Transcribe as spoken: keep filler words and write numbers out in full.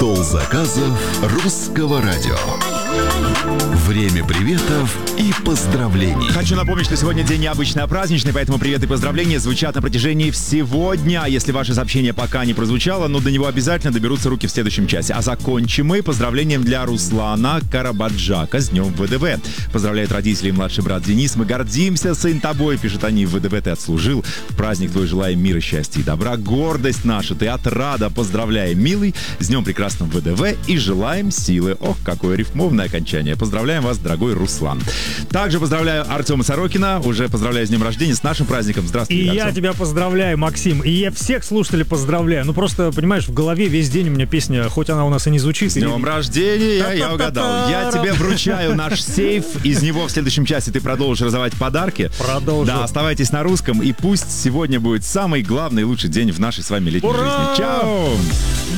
Стол заказов русского радио. Время приветов и поздравлений. Хочу напомнить, что сегодня день необычный, а праздничный, поэтому привет и поздравления звучат на протяжении всего дня. Если ваше сообщение пока не прозвучало, но до него обязательно доберутся руки в следующем часе. А закончим мы поздравлением для Руслана Карабаджака с днем ВДВ. Поздравляют родители и младший брат Денис. Мы гордимся, сын, тобой, пишут они. В ВДВ ты отслужил. В праздник твой желаем мира, счастья и добра. Гордость наша, ты отрада. Поздравляем, милый, с днем прекрасным ВДВ и желаем силы. Ох, какое рифмовное окончание. Поздравляем вас, дорогой Руслан. Также поздравляю Артема Сорокина. Уже поздравляю с днем рождения, с нашим праздником. Здравствуй, И Артем. я тебя поздравляю, Максим. И я всех слушателей поздравляю. Ну просто, понимаешь, в голове весь день у меня песня, хоть она у нас и не звучит. С днем или... рождения, я угадал. Я тебе вручаю наш сейф. Из него в следующем часе ты продолжишь раздавать подарки. Продолжу. Да, оставайтесь на русском. И пусть сегодня будет самый главный и лучший день в нашей с вами летней Ура! жизни. Чао!